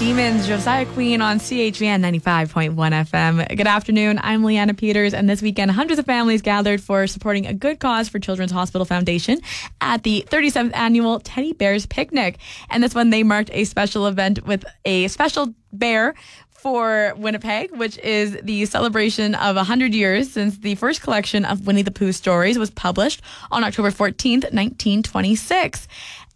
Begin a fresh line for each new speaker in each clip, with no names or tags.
Demons, Josiah Queen on CHVN 95.1 FM. Good afternoon. I'm Leanna Peters, and this weekend, hundreds of families gathered for supporting a good cause for Children's Hospital Foundation at the 37th Annual Teddy Bears Picnic. And this one, they marked a special event with a special bear for Winnipeg, which is the celebration of 100 years since the first collection of Winnie the Pooh stories was published on October 14th, 1926.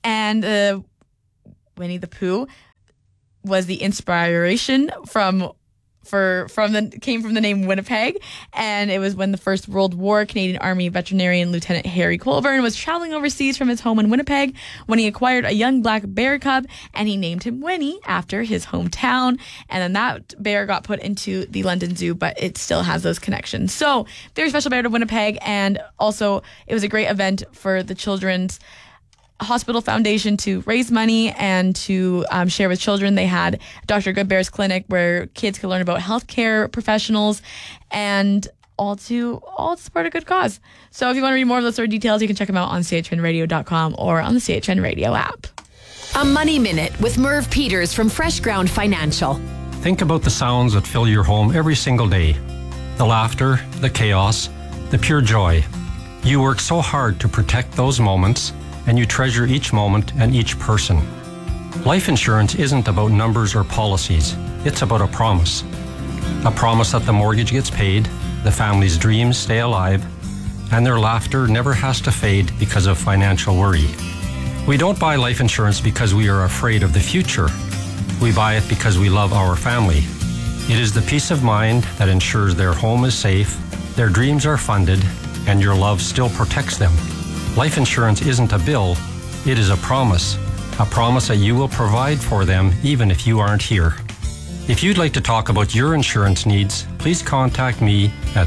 And Winnie the Pooh was the inspiration came from the name Winnipeg, and it was when the First World War Canadian Army veterinarian Lieutenant Harry Colburn was traveling overseas from his home in Winnipeg when he acquired a young black bear cub, and he named him Winnie after his hometown. And then that bear got put into the London Zoo, but it still has those connections. So very special bear to Winnipeg, and also it was a great event for the Children's Hospital Foundation to raise money and to share with children. They had Dr. Goodbear's clinic where kids could learn about healthcare professionals, and all to support a good cause. So if you want to read more of those sort of details, you can check them out on chfnradio.com or on the CHN Radio app.
A Money Minute with Merv Peters from Fresh Ground Financial.
Think about the sounds that fill your home every single day. The laughter, the chaos, the pure joy. You work so hard to protect those moments, and you treasure each moment and each person. Life insurance isn't about numbers or policies. It's about a promise. A promise that the mortgage gets paid, the family's dreams stay alive, and their laughter never has to fade because of financial worry. We don't buy life insurance because we are afraid of the future. We buy it because we love our family. It is the peace of mind that ensures their home is safe, their dreams are funded, and your love still protects them. Life insurance isn't a bill, it is a promise that you will provide for them even if you aren't here. If you'd like to talk about your insurance needs, please contact me at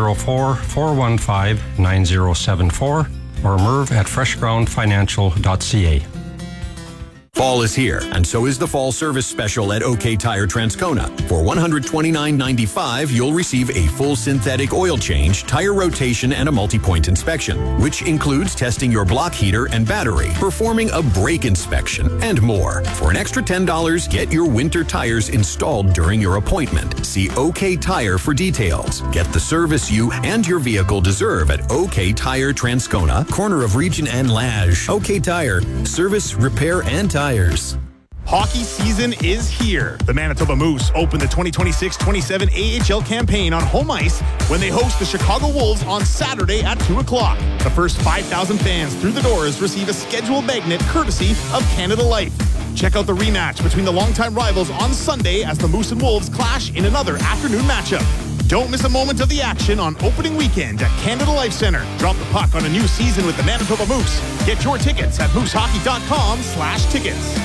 204-415-9074 or merv@freshgroundfinancial.ca.
Fall is here, and so is the fall service special at OK Tire Transcona. For $129.95, you'll receive a full synthetic oil change, tire rotation, and a multi-point inspection, which includes testing your block heater and battery, performing a brake inspection, and more. For an extra $10, get your winter tires installed during your appointment. See OK Tire for details. Get the service you and your vehicle deserve at OK Tire Transcona, corner of Region and Lage. OK Tire, service, repair, and tires.
Hockey season is here. The Manitoba Moose open the 2026-27 AHL campaign on home ice when they host the Chicago Wolves on Saturday at 2 o'clock. The first 5,000 fans through the doors receive a scheduled magnet courtesy of Canada Life. Check out the rematch between the longtime rivals on Sunday as the Moose and Wolves clash in another afternoon matchup. Don't miss a moment of the action on opening weekend at Canada Life Center. Drop the puck on a new season with the Manitoba Moose. Get your tickets at moosehockey.com/tickets.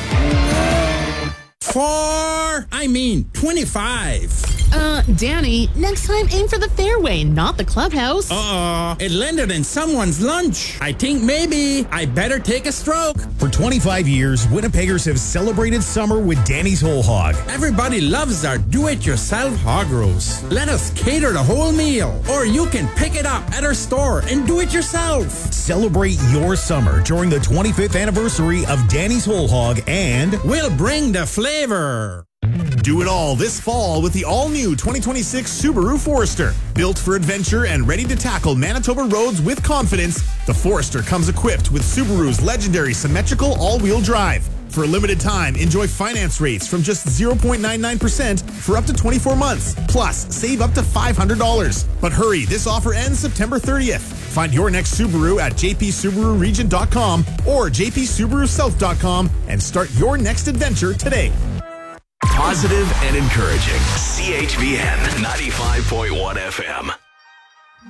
25.
Danny, next time aim for the fairway, not the clubhouse.
It landed in someone's lunch. I think maybe I better take a stroke.
For 25 years, Winnipeggers have celebrated summer with Danny's Whole Hog.
Everybody loves our do-it-yourself hog roast. Let us cater the whole meal, or you can pick it up at our store and do it yourself.
Celebrate your summer during the 25th anniversary of Danny's Whole Hog, and
we'll bring the flavor.
Do it all this fall with the all-new 2026 Subaru Forester. Built for adventure and ready to tackle Manitoba roads with confidence, the Forester comes equipped with Subaru's legendary symmetrical all-wheel drive. For a limited time, enjoy finance rates from just 0.99% for up to 24 months. Plus, save up to $500. But hurry, this offer ends September 30th. Find your next Subaru at jpsubaruregion.com or jpsubarusouth.com and start your next adventure today.
Positive and encouraging. CHVN 95.1 FM.